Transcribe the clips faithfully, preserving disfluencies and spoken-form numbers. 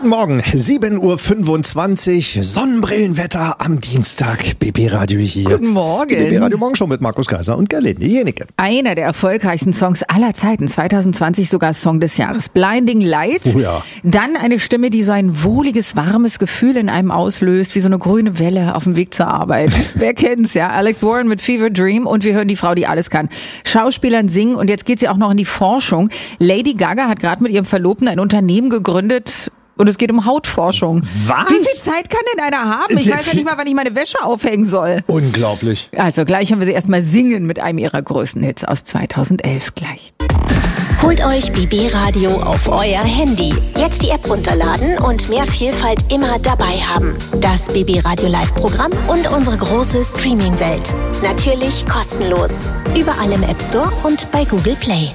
Guten Morgen, sieben Uhr fünfundzwanzig, Sonnenbrillenwetter am Dienstag, B B Radio hier. Guten Morgen. Die B B Radio Morgenshow mit Markus Kaiser und Gerlinde Jenike. Einer der erfolgreichsten Songs aller Zeiten, zwanzig zwanzig sogar Song des Jahres, Blinding Lights. Oh ja. Dann eine Stimme, die so ein wohliges, warmes Gefühl in einem auslöst, wie so eine grüne Welle auf dem Weg zur Arbeit. Wer kennt's, ja? Alex Warren mit Fever Dream und wir hören die Frau, die alles kann. Schauspielern, singen und jetzt geht sie auch noch in die Forschung. Lady Gaga hat gerade mit ihrem Verlobten ein Unternehmen gegründet. Und es geht um Hautforschung. Was? Wie viel Zeit kann denn einer haben? Ich weiß ja nicht mal, wann ich meine Wäsche aufhängen soll. Unglaublich. Also gleich haben wir sie erstmal singen mit einem ihrer größten Hits aus zweitausendelf gleich. Holt euch B B Radio auf euer Handy. Jetzt die App runterladen und mehr Vielfalt immer dabei haben. Das B B Radio Live-Programm und unsere große Streaming-Welt. Natürlich kostenlos. Überall im App Store und bei Google Play.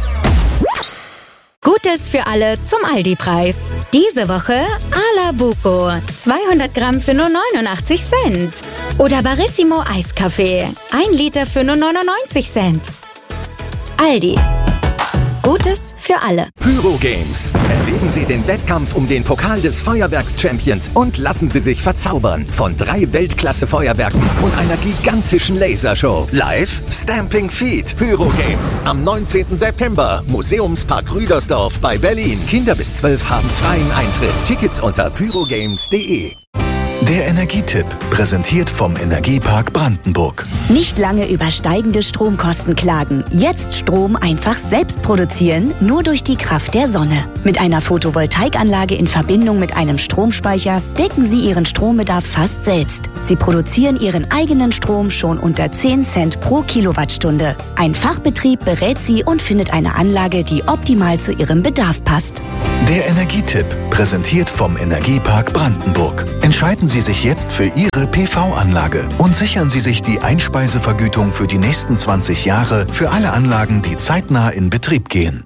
Gutes für alle zum Aldi-Preis. Diese Woche Alabuco, zweihundert Gramm für nur neunundachtzig Cent. Oder Barissimo Eiskaffee, ein Liter für nur neunundneunzig Cent. Aldi. Gutes für alle. Pyro Games. Erleben Sie den Wettkampf um den Pokal des Feuerwerks-Champions und lassen Sie sich verzaubern von drei Weltklasse-Feuerwerken und einer gigantischen Lasershow. Live Stamping Feet. Pyro Games am neunzehnten September. Museumspark Rüdersdorf bei Berlin. Kinder bis zwölf haben freien Eintritt. Tickets unter pyrogames punkt de. Der Energietipp, präsentiert vom Energiepark Brandenburg. Nicht lange über steigende Stromkosten klagen. Jetzt Strom einfach selbst produzieren, nur durch die Kraft der Sonne. Mit einer Photovoltaikanlage in Verbindung mit einem Stromspeicher decken Sie Ihren Strombedarf fast selbst. Sie produzieren Ihren eigenen Strom schon unter zehn Cent pro Kilowattstunde. Ein Fachbetrieb berät Sie und findet eine Anlage, die optimal zu Ihrem Bedarf passt. Der Energietipp, präsentiert vom Energiepark Brandenburg. Entscheiden Sie sich jetzt für Ihre P V-Anlage und sichern Sie sich die Einspeisevergütung für die nächsten zwanzig Jahre für alle Anlagen, die zeitnah in Betrieb gehen.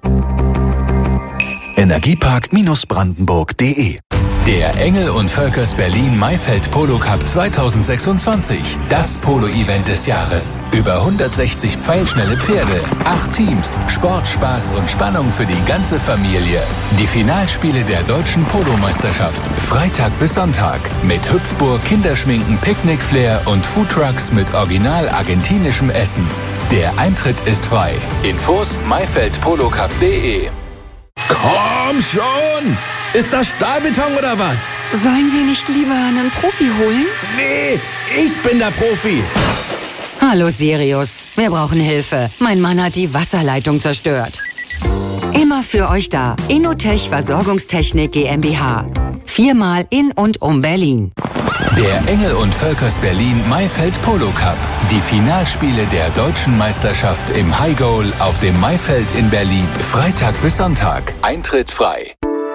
Energiepark Brandenburg punkt de. Der Engel und Völkers Berlin Maifeld Polo Cup zweitausendsechsundzwanzig. Das Polo-Event des Jahres. Über hundertsechzig pfeilschnelle Pferde, acht Teams, Sport, Spaß und Spannung für die ganze Familie. Die Finalspiele der deutschen Polomeisterschaft. Freitag bis Sonntag. Mit Hüpfburg, Kinderschminken, Picknickflair und Foodtrucks mit original argentinischem Essen. Der Eintritt ist frei. Infos maifeld polo cup punkt de. Komm schon! Ist das Stahlbeton oder was? Sollen wir nicht lieber einen Profi holen? Nee, ich bin der Profi. Hallo Sirius, wir brauchen Hilfe. Mein Mann hat die Wasserleitung zerstört. Immer für euch da. Innotech Versorgungstechnik GmbH. Viermal in und um Berlin. Der Engel und Völkers Berlin Maifeld Polo Cup. Die Finalspiele der deutschen Meisterschaft im High Goal auf dem Maifeld in Berlin. Freitag bis Sonntag. Eintritt frei.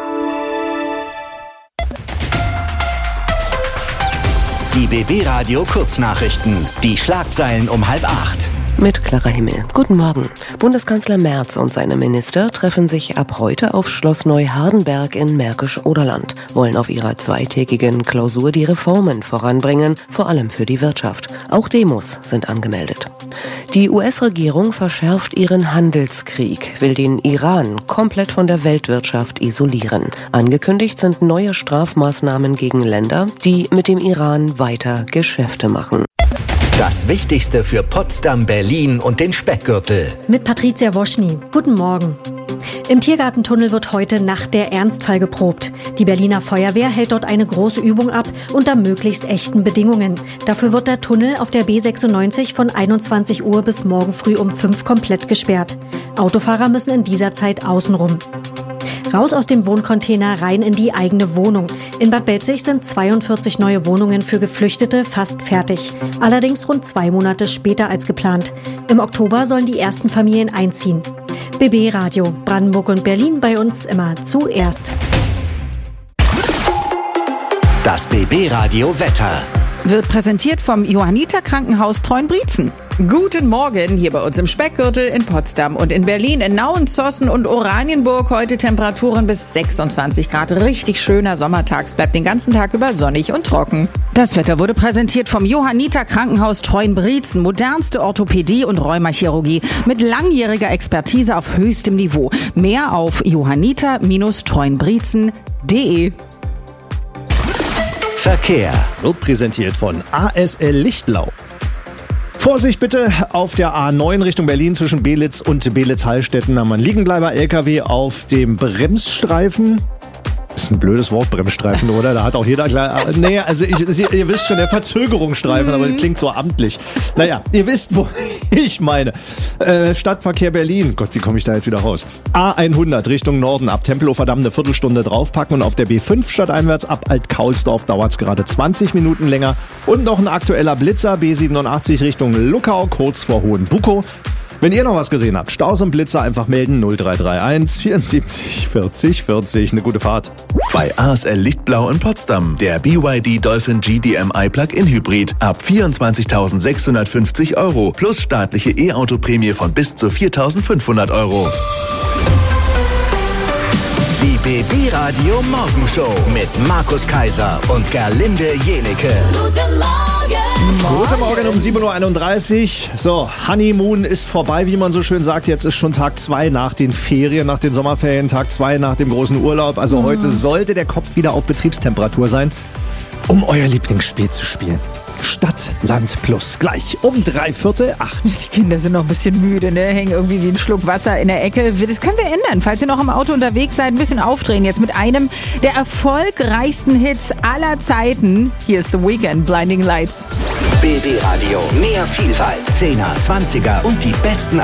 Die B B Radio Kurznachrichten. Die Schlagzeilen um halb acht. Mit Clara Himmel. Guten Morgen. Bundeskanzler Merz und seine Minister treffen sich ab heute auf Schloss Neuhardenberg in Märkisch-Oderland, wollen auf ihrer zweitägigen Klausur die Reformen voranbringen, vor allem für die Wirtschaft. Auch Demos sind angemeldet. Die U S-Regierung verschärft ihren Handelskrieg, will den Iran komplett von der Weltwirtschaft isolieren. Angekündigt sind neue Strafmaßnahmen gegen Länder, die mit dem Iran weiter Geschäfte machen. Das Wichtigste für Potsdam, Berlin und den Speckgürtel. Mit Patricia Woschny. Guten Morgen. Im Tiergartentunnel wird heute Nacht der Ernstfall geprobt. Die Berliner Feuerwehr hält dort eine große Übung ab unter möglichst echten Bedingungen. Dafür wird der Tunnel auf der B sechsundneunzig von einundzwanzig Uhr bis morgen früh um fünf komplett gesperrt. Autofahrer müssen in dieser Zeit außenrum. Raus aus dem Wohncontainer, rein in die eigene Wohnung. In Bad Belzig sind zweiundvierzig neue Wohnungen für Geflüchtete fast fertig. Allerdings rund zwei Monate später als geplant. Im Oktober sollen die ersten Familien einziehen. B B Radio, Brandenburg und Berlin, bei uns immer zuerst. Das B B Radio Wetter. Wird präsentiert vom Johanniter Krankenhaus Treuenbrietzen. Guten Morgen hier bei uns im Speckgürtel in Potsdam und in Berlin, in Nauen, Zossen und Oranienburg. Heute Temperaturen bis sechsundzwanzig Grad. Richtig schöner Sommertag. Es bleibt den ganzen Tag über sonnig und trocken. Das Wetter wurde präsentiert vom Johanniter Krankenhaus Treuenbrietzen. Modernste Orthopädie und Rheumachirurgie mit langjähriger Expertise auf höchstem Niveau. Mehr auf johanniter Bindestrich treuenbrietzen punkt de. Verkehr wird präsentiert von A S L Lichtblau. Vorsicht bitte auf der A neun Richtung Berlin zwischen Belitz und Belitz-Hallstetten. Da haben wir einen Liegenbleiber L K W auf dem Bremsstreifen. Das ist ein blödes Wort, Bremsstreifen, oder? Da hat auch jeder klar. Nee, also ich, ihr wisst schon, der Verzögerungsstreifen, aber das klingt so amtlich. Naja, ihr wisst, wo ich meine. Äh, Stadtverkehr Berlin. Gott, wie komme ich da jetzt wieder raus? A hundert Richtung Norden, ab Tempelhofer Damm eine Viertelstunde draufpacken und auf der B fünf stadteinwärts ab Alt-Kaulsdorf dauert es gerade zwanzig Minuten länger. Und noch ein aktueller Blitzer, B siebenundachtzig Richtung Luckau, kurz vor Hohenbukow. Wenn ihr noch was gesehen habt, Staus und Blitzer einfach melden null drei drei eins vierundsiebzig vierzig vierzig. Eine gute Fahrt. Bei A S L Lichtblau in Potsdam. Der B Y D Dolphin G D M I Plug-in Hybrid ab vierundzwanzigtausendsechshundertfünfzig Euro plus staatliche E-Auto-Prämie von bis zu viertausendfünfhundert Euro. Die B B-Radio Morgenshow mit Markus Kaiser und Gerlinde Jenecke. Guten Morgen! Guten Morgen um sieben Uhr einunddreißig. So, Honeymoon ist vorbei, wie man so schön sagt. Jetzt ist schon Tag zwei nach den Ferien, nach den Sommerferien, Tag zwei nach dem großen Urlaub. Also mhm. heute sollte der Kopf wieder auf Betriebstemperatur sein, um euer Lieblingsspiel zu spielen. Stadt, Land plus. Gleich um drei Viertel acht. Die Kinder sind noch ein bisschen müde, ne? Hängen irgendwie wie ein Schluck Wasser in der Ecke. Das können wir ändern. Falls ihr noch im Auto unterwegs seid, ein bisschen aufdrehen. Jetzt mit einem der erfolgreichsten Hits aller Zeiten. Hier ist The Weeknd, Blinding Lights. B B-Radio, mehr Vielfalt, Zehner, Zwanziger und die besten